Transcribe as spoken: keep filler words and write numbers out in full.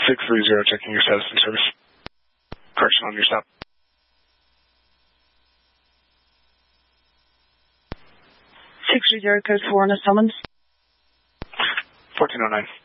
six three zero, checking your status and service. Correction on your stop. six three zero, code four on a summons. fourteen oh nine.